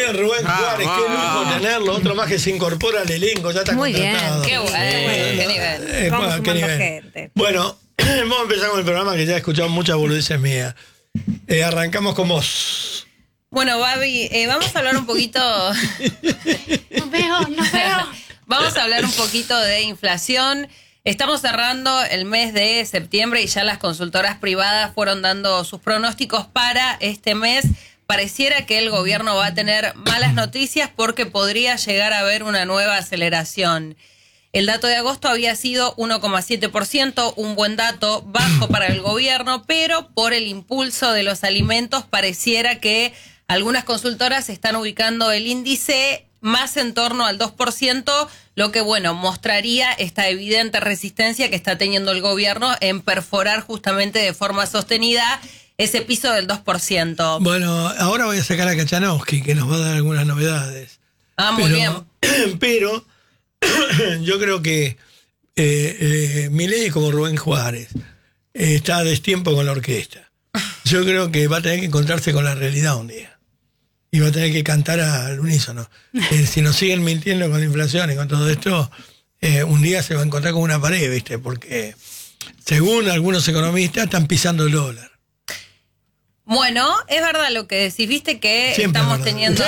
bien, Rubén Juárez, qué lujo tenerlo. Otro más que se incorpora al elenco, ya está Muy contratado. bien, Qué bueno, qué nivel. Vamos Qué sumando nivel. gente. Bueno, vamos a empezar con el programa que ya he escuchado muchas boludeces mías. Arrancamos con vos. Bueno, Babi, vamos a hablar un poquito. Nos veo. Vamos a hablar un poquito de inflación. Estamos cerrando el mes de septiembre y ya las consultoras privadas fueron dando sus pronósticos para este mes. Pareciera que el gobierno va a tener malas noticias porque podría llegar a haber una nueva aceleración. El dato de agosto había sido 1,7%, un buen dato, bajo para el gobierno, pero por el impulso de los alimentos pareciera que algunas consultoras están ubicando el índice más en torno al 2%, lo que, bueno, mostraría esta evidente resistencia que está teniendo el gobierno en perforar justamente de forma sostenida ese piso del 2%. Bueno, ahora voy a sacar a Kachanowski, que nos va a dar algunas novedades. Muy bien. Pero yo creo que Milei, como Rubén Juárez, está a destiempo con la orquesta. Yo creo que va a tener que encontrarse con la realidad un día. Y va a tener que cantar al unísono. Si nos siguen mintiendo con la inflación y con todo esto, un día se va a encontrar con una pared, ¿viste? Porque según algunos economistas están pisando el dólar. Bueno, es verdad lo que decís, viste que Siempre estamos es verdad. teniendo...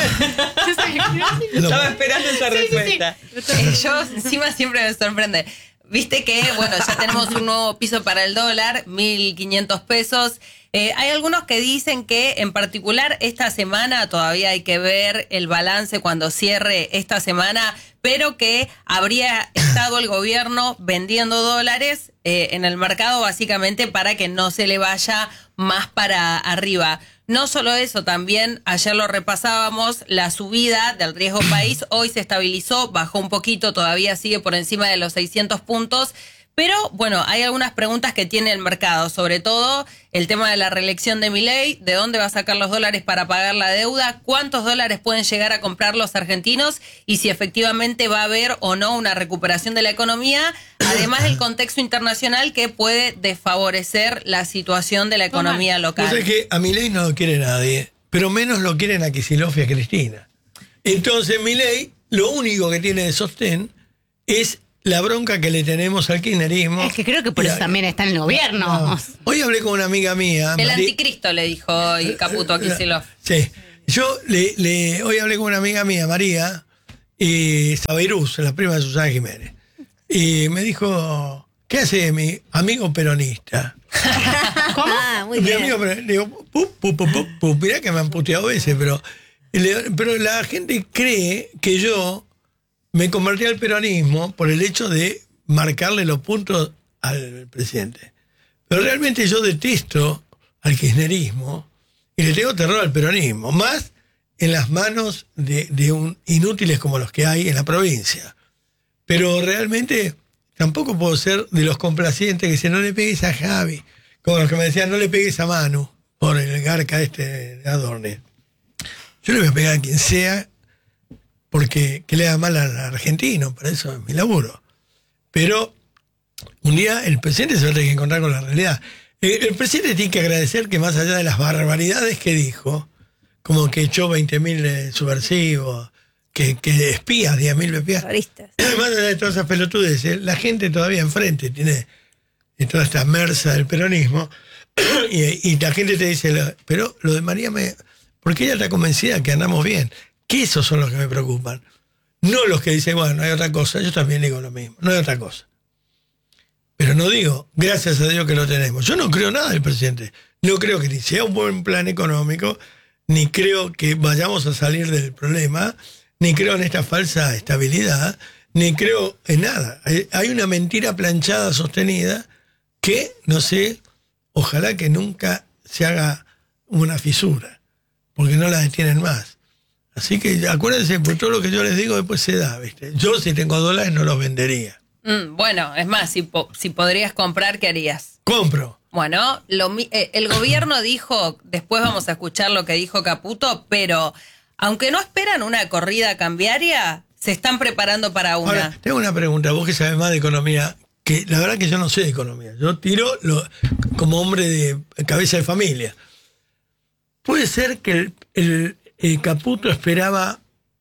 Estaba esperando esa respuesta. Yo encima siempre me sorprende. Viste que, bueno, ya tenemos un nuevo piso para el dólar, 1.500 pesos. Hay algunos que dicen que en particular esta semana, todavía hay que ver el balance cuando cierre esta semana, pero que habría estado el gobierno vendiendo dólares en el mercado básicamente para que no se le vaya más para arriba. No solo eso, también ayer lo repasábamos, la subida del riesgo país hoy se estabilizó, bajó un poquito, todavía sigue por encima de los 600 puntos, pero bueno, hay algunas preguntas que tiene el mercado, sobre todo el tema de la reelección de Milei, de dónde va a sacar los dólares para pagar la deuda, cuántos dólares pueden llegar a comprar los argentinos y si efectivamente va a haber o no una recuperación de la economía, además del contexto internacional que puede desfavorecer la situación de la economía local. Yo sé que a Milei no lo quiere nadie, pero menos lo quieren a Kicillof y a Cristina. Entonces Milei lo único que tiene de sostén es la bronca que le tenemos al kirchnerismo. Es que creo que por eso también está en el gobierno. No. Hoy hablé con una amiga mía. El anticristo le dijo hoy Caputo a Kicillof. Sí. Yo hoy hablé con una amiga mía, María, y Saberús, la prima de Susana Jiménez. Y me dijo, ¿qué hace mi amigo peronista? ¿Cómo? Mi Muy bien. amigo peronista. Le digo, mirá que me han puteado a veces, pero la gente cree que yo me convertí al peronismo por el hecho de marcarle los puntos al presidente. Pero realmente yo detesto al kirchnerismo y le tengo terror al peronismo, más en las manos de inútiles como los que hay en la provincia. Pero realmente tampoco puedo ser de los complacientes que dicen no le pegues a Javi, como los que me decían no le pegues a Manu, por el garca de Adorne. Yo le voy a pegar a quien sea, porque que le haga mal al argentino, para eso es mi laburo. Pero un día el presidente se va a tener que encontrar con la realidad. El presidente tiene que agradecer que más allá de las barbaridades que dijo, como que echó 20.000 subversivos, que espías, 10.000 espías, más allá de todas esas pelotudes, la gente todavía enfrente tiene toda esta merza del peronismo, y la gente te dice, pero lo de María porque ella está convencida que andamos bien. Que esos son los que me preocupan. No los que dicen, bueno, no hay otra cosa. Yo también digo lo mismo. No hay otra cosa. Pero no digo, gracias a Dios que lo tenemos. Yo no creo nada del presidente. No creo que ni sea un buen plan económico, ni creo que vayamos a salir del problema, ni creo en esta falsa estabilidad, ni creo en nada. Hay una mentira planchada, sostenida, que, no sé, ojalá que nunca se haga una fisura, porque no la detienen más. Así que acuérdense, por todo lo que yo les digo después se da, ¿viste? Yo si tengo dólares no los vendería. Bueno, es más, si podrías comprar, ¿qué harías? Compro. Bueno, el gobierno dijo, después vamos a escuchar lo que dijo Caputo, pero aunque no esperan una corrida cambiaria, se están preparando para una. Ahora, tengo una pregunta, vos que sabés más de economía, que la verdad que yo no sé de economía. Yo tiro como hombre de cabeza de familia. ¿Puede ser que el Caputo esperaba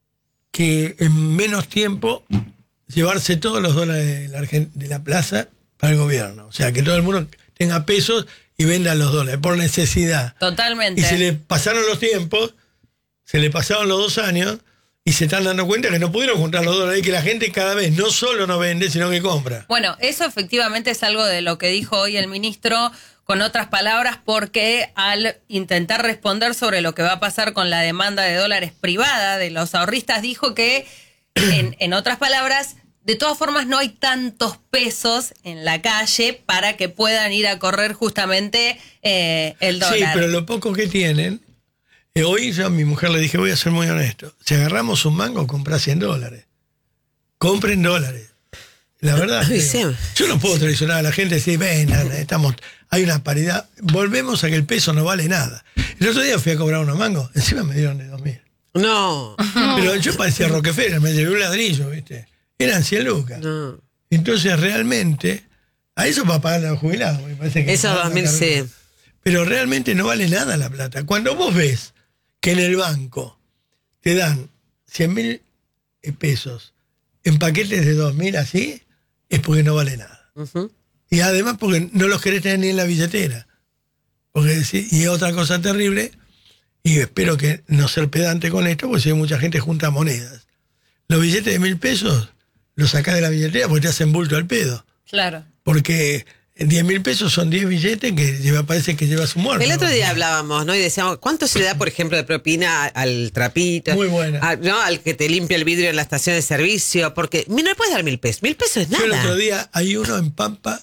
que en menos tiempo llevarse todos los dólares de la plaza para el gobierno. O sea, que todo el mundo tenga pesos y venda los dólares por necesidad. Totalmente. Y se le pasaron los tiempos, se le pasaron los 2 años y se están dando cuenta que no pudieron juntar los dólares y que la gente cada vez no solo no vende, sino que compra. Bueno, eso efectivamente es algo de lo que dijo hoy el ministro, con otras palabras, porque al intentar responder sobre lo que va a pasar con la demanda de dólares privada de los ahorristas, dijo que, en otras palabras, de todas formas no hay tantos pesos en la calle para que puedan ir a correr justamente el dólar. Sí, pero lo poco que tienen, hoy yo a mi mujer le dije, voy a ser muy honesto, si agarramos un mango, comprá $100. Compren dólares. La verdad, yo no puedo traicionar a la gente y decir, ven, hay una paridad. Volvemos a que el peso no vale nada. El otro día fui a cobrar unos mangos, encima me dieron de 2.000. No. Pero yo parecía Rockefeller, me llevé un ladrillo, ¿viste? Eran 100 lucas. No. Entonces, realmente, a eso va a pagar los jubilados. Me parece que Esos 2.000, sí. Pero realmente no vale nada la plata. Cuando vos ves que en el banco te dan 100.000 pesos en paquetes de 2.000 así, es porque no vale nada. Uh-huh. Y además porque no los querés tener ni en la billetera. Porque, y otra cosa terrible, y espero que no ser pedante con esto, porque si hay mucha gente junta monedas. Los billetes de 1.000 pesos los sacás de la billetera porque te hacen bulto al pedo. Claro. Porque 10.000 pesos son 10 billetes que parece que lleva su muerto. El otro día hablábamos, ¿no? Y decíamos, ¿cuánto se le da, por ejemplo, de propina al trapito? Muy buena. ¿No? Al que te limpia el vidrio en la estación de servicio. Porque no le puedes dar 1.000 pesos. 1.000 pesos es nada. Yo el otro día hay uno en Pampa.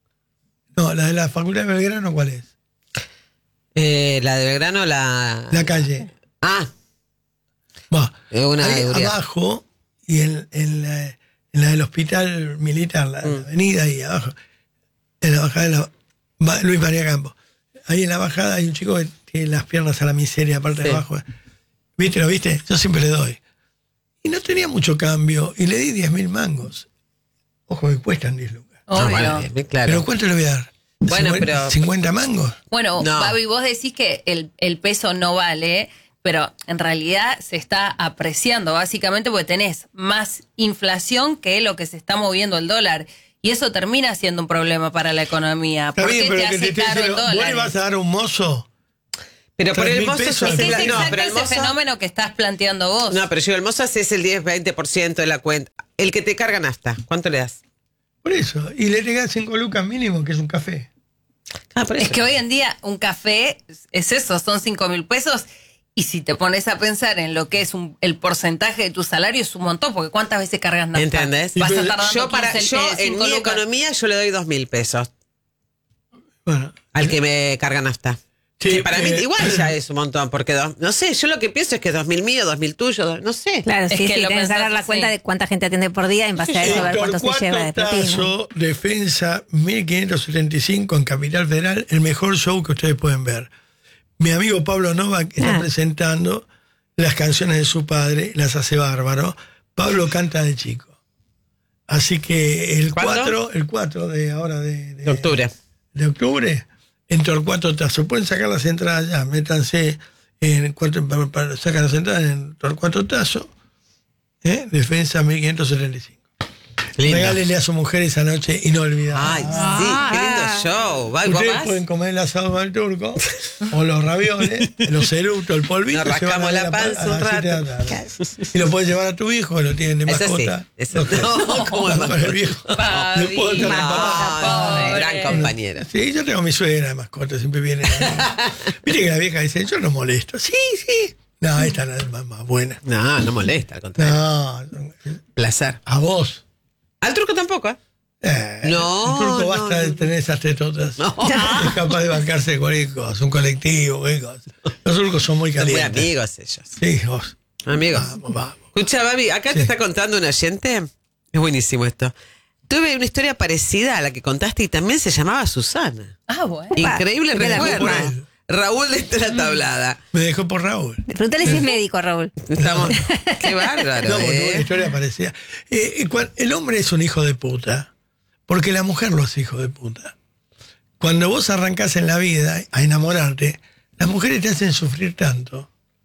No, la de la Facultad de Belgrano, ¿cuál es? La de Belgrano, La calle. Ah. Bueno, Una ahí de Urias. abajo y en la del hospital militar, la avenida ahí abajo, en la bajada de Luis María Campos. Ahí en la bajada hay un chico que tiene las piernas a la miseria, aparte de abajo. ¿Viste? ¿Lo viste? Yo siempre le doy. Y no tenía mucho cambio y le di 10.000 mangos. Ojo que cuestan 10 lucas. Obvio. Bueno, claro. ¿Pero cuánto le voy a dar? Bueno, 50 mangos. Bueno, No. Babi, vos decís que el peso no vale, pero en realidad se está apreciando básicamente porque tenés más inflación que lo que se está moviendo el dólar. Y eso termina siendo un problema para la economía. Está ¿Por bien, qué pero te que hace te caro el ¿vos dólar? le vas a dar a un mozo? Pero por el 3.000 mozo pesos. se Es hace que es no, exacto pero el ese mozo, fenómeno que estás planteando vos. no, pero yo el mozo haces el 10-20% de la cuenta. El que te carga nafta, ¿cuánto le das? Por eso. Y le regalás 5 lucas mínimo, que es un café. Ah, por eso. Es que hoy en día un café es eso, son 5.000 pesos. Y si te pones a pensar en lo que es el porcentaje de tu salario, es un montón, porque ¿cuántas veces cargas nafta? ¿Entendés? Vas a Pero estar dando Yo, 15, en 5 mi lucas. economía, yo le doy 2.000 pesos Bueno. al que me carga nafta. Sí, Que para mí igual ya es un montón, porque no sé, yo lo que pienso es que 2.000 mío, 2.000 tuyo, no sé. Claro, Es sí, que sí, lo tenés que pensás dar la así. cuenta de cuánta gente atiende por día en base a eso, a ver cuánto se lleva de propina. Tazo, Defensa 1575 en Capital Federal, el mejor show que ustedes pueden ver. Mi amigo Pablo Novak está presentando las canciones de su padre, las hace bárbaro. Pablo canta de chico. Así que el ¿Cuándo? 4 de ahora de Octubre. de octubre, en Torcuato Tazo. Pueden sacar las entradas ya, métanse sacan las entradas en Torcuato Tazo, Defensa 1575. Lindo. Regálele a su mujer esa noche inolvidable. Ay, sí, qué lindo show. ¿Va, Ustedes vas? pueden comer el asado del turco, o los ravioles, los cerutos, el polvito. Nos se van rascamos a ver la panza a las un 7 de la rato. tarde. Y lo puedes llevar a tu hijo, lo tienen de Eso sí, mascota. eso no, como Con el viejo. Pabi, Le puedo estar No, pobre. gran compañera. Sí, yo tengo mi suegra de mascota, siempre viene. Viste que la vieja dice, yo no molesto. Sí, sí. No, esta es la más buena. No molesta, al contrario. No, Placer. a vos. Al truco tampoco, ¿eh? No, el turco no, basta de tener esas tetotas. No. Es capaz de bancarse de cualquier cosa, un colectivo, cualquier cosa. Los turcos son muy Son muy calientes. amigos ellos. Sí, vos. Amigos. Vamos. Escucha, Babi, acá te está contando un oyente. Es buenísimo esto. Tuve una historia parecida a la que contaste y también se llamaba Susana. Ah, bueno. Increíble ¿de la recuerdo. misma? Raúl de Estrella Tablada. Me dejó por Raúl. Pregúntale si es médico, Raúl. Estamos. Qué bárbaro, No, porque tuvo una ¿eh? historia parecida. El hombre es un hijo de puta, porque la mujer lo hace hijo de puta. Cuando vos arrancás en la vida a enamorarte, las mujeres te hacen sufrir tanto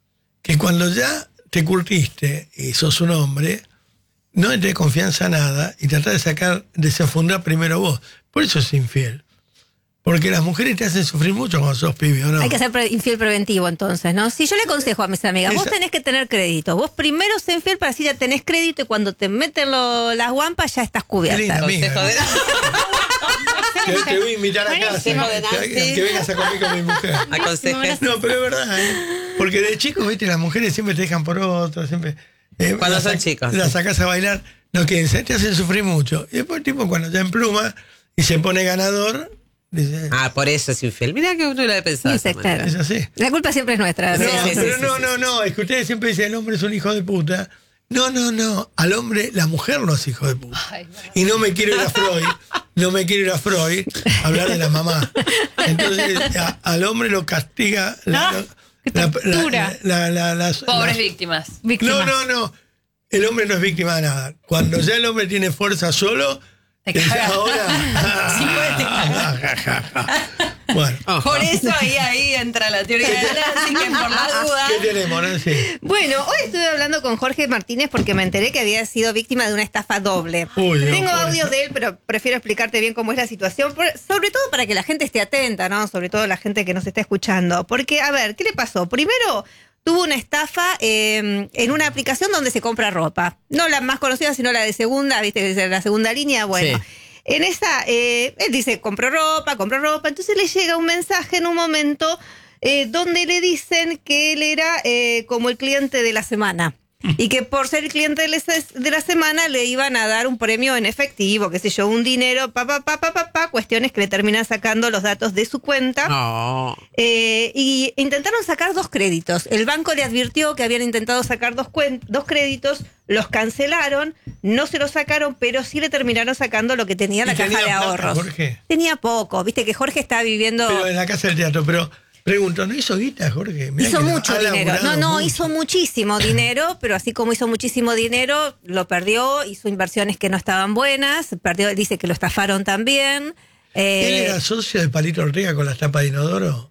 que cuando ya te curtiste y sos un hombre, no te dé confianza a nada y tratás de sacar, desenfundar primero vos. Por eso es infiel. Porque las mujeres te hacen sufrir mucho cuando sos pibe, ¿o no? Hay que ser infiel preventivo, entonces, ¿no? Si yo le aconsejo a mis amigas, vos tenés que tener crédito. Vos primero sé infiel para así ya tenés crédito y cuando te meten las guampas ya estás cubierta. Qué linda amiga, Consejo de- te voy a invitar a casa. Buenísimo. De Nancy. Que vengas a comer con mi mujer. Aconseje. No, pero es verdad, ¿eh? Porque de chicos, viste, las mujeres siempre te dejan por otro, siempre. Cuando las son chicos. Las sacás a bailar, no que te hacen sufrir mucho. Y después, tipo, cuando ya empluma y se pone ganador, dice. Por eso es infiel. Mirá que uno lo ha pensado. Sí, claro. Es así. La culpa siempre es nuestra. No, Sí, sí, pero sí, no, es que ustedes siempre dicen el hombre es un hijo de puta. No, al hombre, la mujer no es hijo de puta. Ay, no. Y no me quiero ir a Freud, a hablar de la mamá. Entonces, al hombre lo castiga Pobres víctimas. No. El hombre no es víctima de nada. Cuando ya el hombre tiene fuerza solo, Te cagas. ahora. Sí, pues, te cagas. Bueno, Por eso ahí entra la teoría de Nancy, que por la duda. ¿qué tenemos, Nancy? Bueno, hoy estuve hablando con Jorge Martínez porque me enteré que había sido víctima de una estafa doble. Uy, no, Tengo pobre. audios de él, pero prefiero explicarte bien cómo es la situación, sobre todo para que la gente esté atenta, ¿no? Sobre todo la gente que nos está escuchando. Porque, a ver, ¿qué le pasó? Primero, tuvo una estafa en una aplicación donde se compra ropa. No la más conocida, sino la de segunda, ¿viste? La segunda línea, bueno. Sí. En esa, él dice, compro ropa, entonces le llega un mensaje en un momento donde le dicen que él era como el cliente de la semana y que por ser el cliente de la semana le iban a dar un premio en efectivo, qué sé yo, un dinero, cuestiones que le terminan sacando los datos de su cuenta. No. Y intentaron sacar 2 créditos. El banco le advirtió que habían intentado sacar 2 créditos, los cancelaron, no se los sacaron, pero sí le terminaron sacando lo que tenía la ¿Y caja tenía de plata, ahorros. Jorge? Tenía poco, viste que Jorge está viviendo... Pero en la casa del teatro, pero pregunto, ¿no hizo guita, Jorge? Mirá Hizo que mucho ha dinero. laburado No, mucho. hizo muchísimo dinero, pero así como hizo muchísimo dinero, lo perdió, hizo inversiones que no estaban buenas, perdió, dice que lo estafaron también. ¿Él era socio de Palito Ortega con las tapas de inodoro?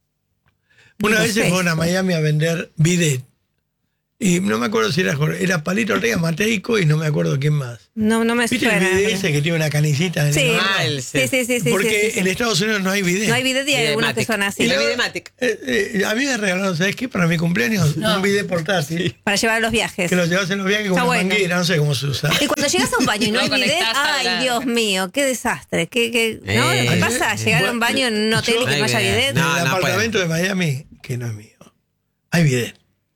Una No vez se sé. fueron a Miami a vender bidet. Y no me acuerdo si era Palito Ortega, Mateico y no me acuerdo quién más. No me ¿Viste el suena. bidet ese que tiene una canicita en el Sí, inodoro? sí. Porque sí. en Estados Unidos no hay bidet. No hay bidet y hay algunos que son así. Y la Vidematic. A mí me regalaron, ¿sabes qué? Para mi cumpleaños, un bidet portátil. Para llevar a los viajes. Que lo llevas en los viajes con Está una bueno. manguera, no sé cómo se usa. Y cuando llegas a un baño y no Lo hay bidet, conectás a ay, la- Dios mío, qué desastre. ¿No? ¿Qué Ay, pasa? Llegar a un baño en un hotel y que no haya Ay, bien. bidet. En No, el no apartamento de Miami, que no es mío, hay bidet.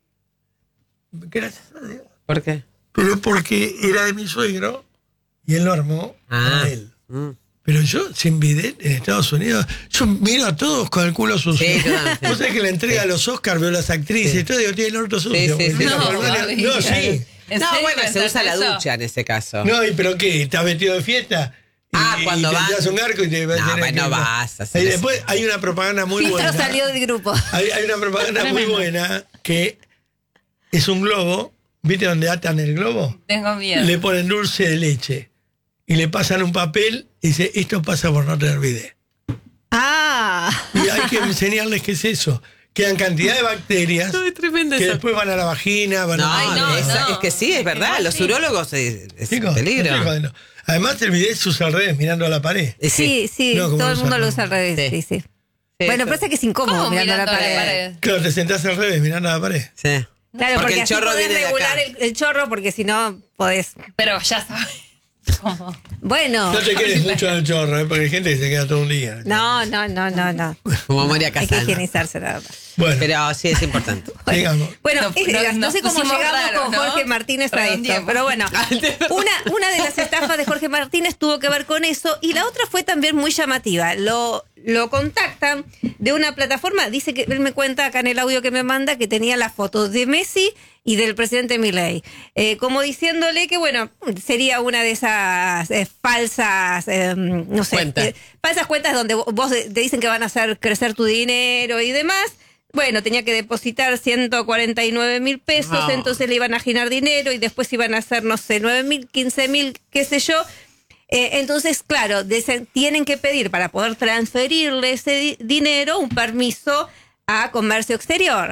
Gracias a Dios. ¿Por qué? Pero porque era de mi suegro y él lo armó para él. Pero yo, sin bidet en Estados Unidos, yo miro a todos con el culo sucio. Sí, yo también. Vos sabés que la entrega a los Oscars, veo las actrices, y todo digo, tiene el orto sucio. Sí, porque sí. tiene la No, palmera- Gaby. no, sí. ¿En No, serio bueno, se pensaste usa la eso? ducha en ese caso. No, pero ¿qué? ¿Estás vestido de fiesta? Cuando te van. tiras un arco y te No, tenés pues no que- vas a hacer Y eso. después hay una propaganda muy Filtro buena. salió del grupo. Hay una propaganda muy buena que es un globo. ¿Viste dónde atan el globo? Tengo miedo. Le ponen dulce de leche y le pasan un papel y dice, esto pasa por no tener bidet. Ah. Y hay que enseñarles qué es eso. Quedan cantidad de bacterias Ay, tremendo que eso. después van a la vagina, van No, a... no, esa- no. es que sí, es verdad. Los urólogos es Chicos, peligro. no estoy jodiendo. Además el bidet se usa al revés, mirando a la pared. Sí, No, como todo el lo mundo usan, lo ¿no? usa al revés. Sí. Sí. Bueno, pasa que es incómodo ¿Cómo mirando la pared. Claro, te sentás al revés, mirando a la pared. Sí. Claro, porque el así chorro podés viene de regular acá. el chorro, porque si no podés. Pero ya sabes cómo. Bueno. No te quedes mucho en el chorro, porque hay gente que se queda todo un día. No. Como Moria Hay que Casana. higienizarse nada más. Bueno, Pero sí es importante. digamos. Bueno, No, no sé cómo pusimos llegamos raro, con ¿no? Jorge Martínez a esto, Redondeemos. pero bueno, una de las estafas de Jorge Martínez tuvo que ver con eso y la otra fue también muy llamativa. Lo contactan de una plataforma, dice que él me cuenta acá en el audio que me manda que tenía las fotos de Messi y del presidente Milei, como diciéndole que bueno, sería una de esas falsas, no sé, Cuentas. falsas cuentas donde vos te dicen que van a hacer crecer tu dinero y demás. Bueno, tenía que depositar 149.000 pesos, No. entonces le iban a girar dinero y después iban a hacer, no sé, 9.000, 15.000, qué sé yo. Entonces, claro, tienen que pedir para poder transferirle ese dinero un permiso a comercio exterior.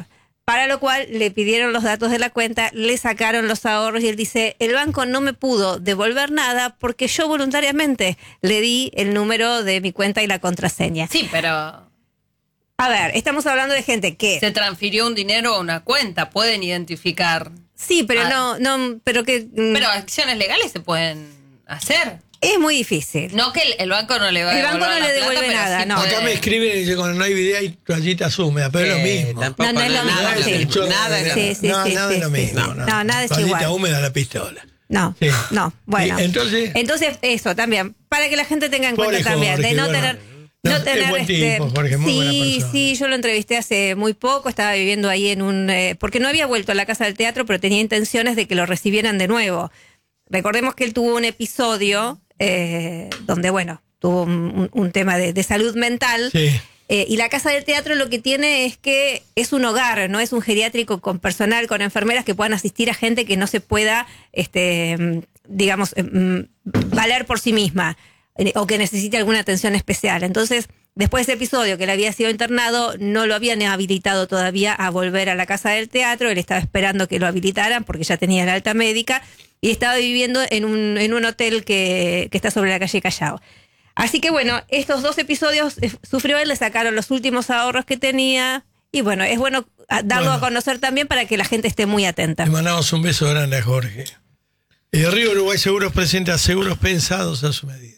Para lo cual le pidieron los datos de la cuenta, le sacaron los ahorros y él dice, el banco no me pudo devolver nada porque yo voluntariamente le di el número de mi cuenta y la contraseña. Sí, pero A ver, estamos hablando de gente que... se transfirió un dinero a una cuenta, pueden identificar. Sí, pero pero que... Pero acciones legales se pueden hacer. Es muy difícil. No que el banco no le va a El devolver banco no la le plata, devuelve pero nada, sí no. puede. Acá me escriben y dicen, cuando no hay video hay toallitas húmedas, pero es lo mismo. Tampoco, No es lo mismo, nada, sí. nada es lo Sí, mismo. sí, No, sí, nada sí, es lo sí. mismo. No, nada es Toallita igual. húmeda la pistola. No, Sí. no, bueno. Y entonces, eso también, para que la gente tenga en Pobre cuenta también, de Jorge, no bueno, tener... no, es buen tipo, Jorge, muy buena sí, persona. sí, yo lo entrevisté hace muy poco, estaba viviendo ahí en un... porque no había vuelto a la Casa del Teatro, pero tenía intenciones de que lo recibieran de nuevo. Recordemos que él tuvo un episodio donde, bueno, tuvo un tema de salud mental. sí. Y la Casa del Teatro lo que tiene es que es un hogar, no es un geriátrico con personal, con enfermeras que puedan asistir a gente que no se pueda, digamos, valer por sí misma o que necesite alguna atención especial. Entonces, después de ese episodio que él había sido internado, no lo habían habilitado todavía a volver a la Casa del Teatro. Él estaba esperando que lo habilitaran porque ya tenía la alta médica y estaba viviendo en un hotel que está sobre la calle Callao. Así que bueno, estos 2 episodios sufrió él, le sacaron los últimos ahorros que tenía y bueno, es bueno darlo a conocer también para que la gente esté muy atenta. Le mandamos un beso grande a Jorge. Río Uruguay Seguros presenta seguros pensados a su medida.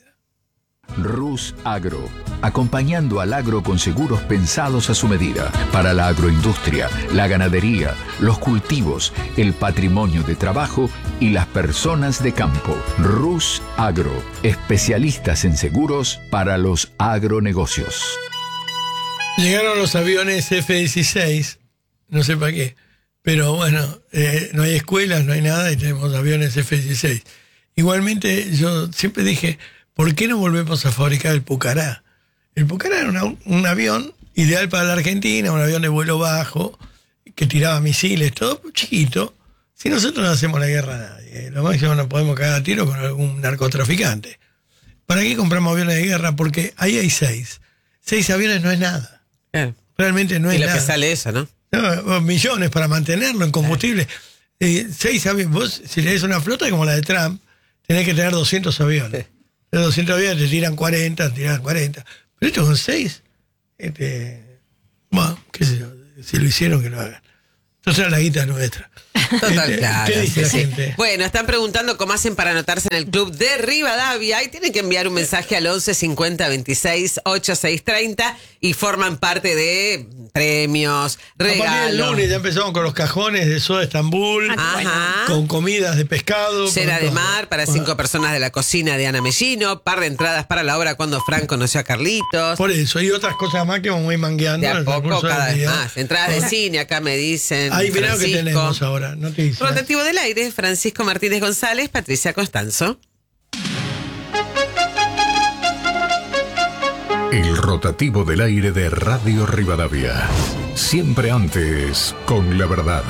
Rus Agro, acompañando al agro con seguros pensados a su medida, para la agroindustria, la ganadería, los cultivos, el patrimonio de trabajo y las personas de campo. Rus Agro, especialistas en seguros para los agronegocios. Llegaron los aviones F-16, no sé para qué, pero bueno, no hay escuelas, no hay nada y tenemos aviones F-16. Igualmente yo siempre dije, ¿por qué no volvemos a fabricar el Pucará? El Pucará era un avión ideal para la Argentina, un avión de vuelo bajo, que tiraba misiles, todo chiquito. Si nosotros no hacemos la guerra a nadie, lo máximo nos podemos cagar a tiro con algún narcotraficante. ¿Para qué compramos aviones de guerra? Porque ahí hay 6. 6 aviones no es nada. Claro. Realmente no es Y lo nada. que sale eso, ¿no? No, millones para mantenerlo en combustible. 6 aviones. Vos, si lees una flota como la de Trump, tenés que tener 200 aviones. De 200 aviones te tiran 40, tiran 40. Pero estos son 6. Bueno, qué sé yo. Si lo hicieron, que lo hagan. Entonces la guita es nuestra. Total, claro. ¿Qué dice la Sí. gente? Bueno, están preguntando cómo hacen para anotarse en el club de Rivadavia y tienen que enviar un mensaje al 11 50 26 86 30 y forman parte de premios, A partir del regalos. lunes ya empezamos con los cajones de Soda Estambul, Ajá. con comidas de pescado. Cena con de todo. mar para 5 personas de la cocina de Ana Mellino, par de entradas para la obra Cuando Frank conoció a Carlitos. Por eso, y otras cosas más que vamos a ir mangueando. De en a el poco, transcurso del cada vez día. más. Entradas de cine, acá me dicen. Ahí mirá lo que Francisco. tenemos ahora, noticias. Rotativo del aire, Francisco Martínez González, Patricia Constanzo. El rotativo del aire de Radio Rivadavia. Siempre antes, con la verdad.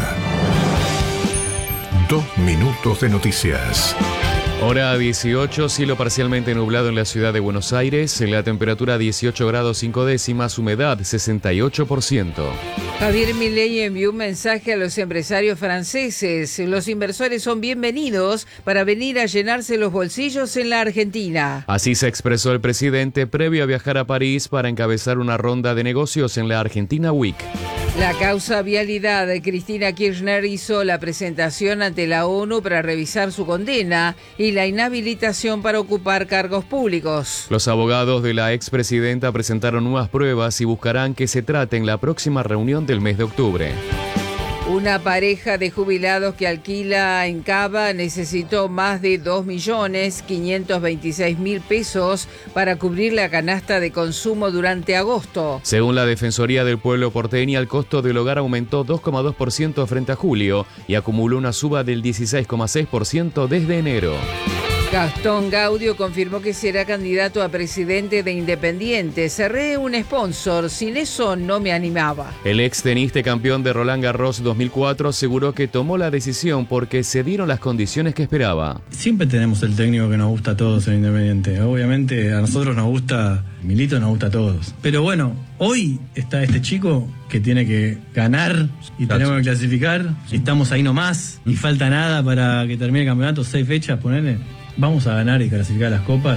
2 minutos de noticias. Hora 18, cielo parcialmente nublado en la ciudad de Buenos Aires, la temperatura 18 grados 5 décimas, humedad 68%. Javier Milei envió un mensaje a los empresarios franceses. Los inversores son bienvenidos para venir a llenarse los bolsillos en la Argentina. Así se expresó el presidente previo a viajar a París para encabezar una ronda de negocios en la Argentina Week. La causa vialidad, Cristina Kirchner hizo la presentación ante la ONU para revisar su condena y la inhabilitación para ocupar cargos públicos. Los abogados de la expresidenta presentaron nuevas pruebas y buscarán que se trate en la próxima reunión del mes de octubre. Una pareja de jubilados que alquila en Cava necesitó más de 2.526.000 pesos para cubrir la canasta de consumo durante agosto. Según la Defensoría del Pueblo porteña, el costo del hogar aumentó 2,2% frente a julio y acumuló una suba del 16,6% desde enero. Gastón Gaudio confirmó que será candidato a presidente de Independiente. Cerré un sponsor, sin eso no me animaba. El ex tenista campeón de Roland Garros 2004 aseguró que tomó la decisión porque se dieron las condiciones que esperaba. Siempre tenemos el técnico que nos gusta a todos en Independiente. Obviamente a nosotros nos gusta, Milito nos gusta a todos. Pero bueno, hoy está este chico que tiene que ganar y tenemos que clasificar. Estamos ahí nomás y falta nada para que termine el campeonato, 6 fechas, ponele. Vamos a ganar y clasificar las copas.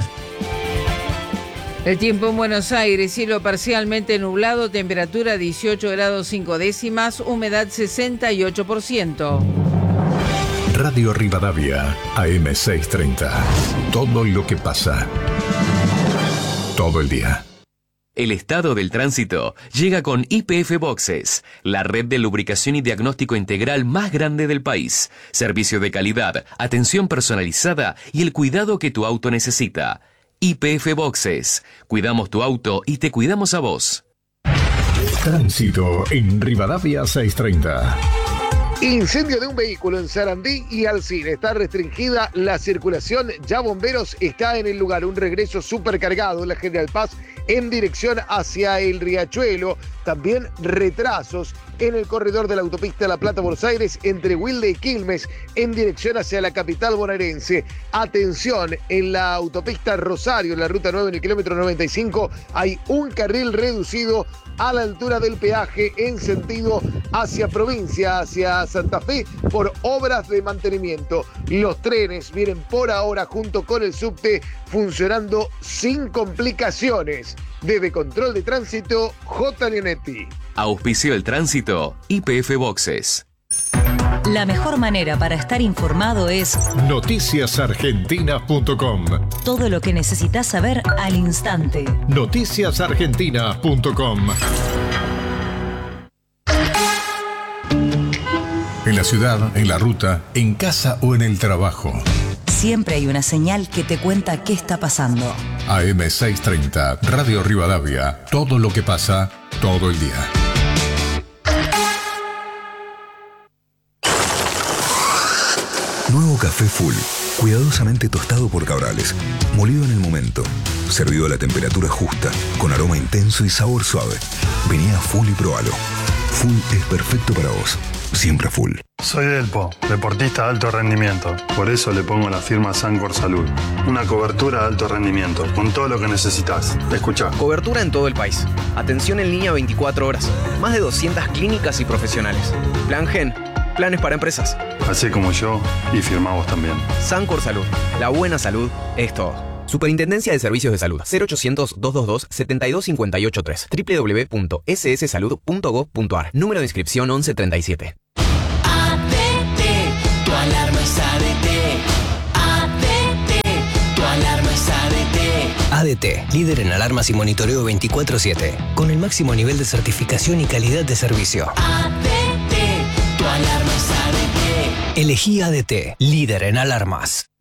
El tiempo en Buenos Aires, cielo parcialmente nublado, temperatura 18 grados 5 décimas, humedad 68%. Radio Rivadavia, AM630. Todo lo que pasa. Todo el día. El estado del tránsito llega con YPF Boxes, la red de lubricación y diagnóstico integral más grande del país. Servicio de calidad, atención personalizada y el cuidado que tu auto necesita. YPF Boxes. Cuidamos tu auto y te cuidamos a vos. Tránsito en Rivadavia 630. Incendio de un vehículo en Sarandí y Alcina. Está restringida la circulación. Ya Bomberos está en el lugar. Un regreso supercargado en la General Paz en dirección hacia el Riachuelo. También retrasos en el corredor de la autopista La Plata-Buenos Aires entre Wilde y Quilmes en dirección hacia la capital bonaerense. Atención, en la autopista Rosario, en la ruta 9, en el kilómetro 95, hay un carril reducido a la altura del peaje en sentido hacia provincia, hacia Santa Fe, por obras de mantenimiento. Los trenes vienen por ahora junto con el subte funcionando sin complicaciones. Desde Control de Tránsito, J. Leonetti. Auspició el tránsito, YPF Boxes. La mejor manera para estar informado es noticiasargentinas.com. Todo lo que necesitas saber al instante. Noticiasargentinas.com. En la ciudad, en la ruta, en casa o en el trabajo. Siempre hay una señal que te cuenta qué está pasando. AM630, Radio Rivadavia. Todo lo que pasa, todo el día. Nuevo café Full, cuidadosamente tostado por Cabrales, molido en el momento, servido a la temperatura justa, con aroma intenso y sabor suave. Vení a Full y probalo. Full es perfecto para vos, siempre Full. Soy Delpo, deportista de alto rendimiento, por eso le pongo la firma Sancor Salud. Una cobertura de alto rendimiento, con todo lo que necesitas. Escuchá. Cobertura en todo el país, atención en línea 24 horas, más de 200 clínicas y profesionales. Plan Gen, planes para empresas. Así como yo, y firmamos también. Sancor Salud, la buena salud es todo. Superintendencia de Servicios de Salud, 0800-222-72583, www.sssalud.gov.ar, número de inscripción 1137. ADT, tu alarma es ADT. ADT, tu alarma es ADT. ADT, líder en alarmas y monitoreo 24/7, con el máximo nivel de certificación y calidad de servicio. ADT, tu alarma es ADT. Elegí ADT, líder en alarmas.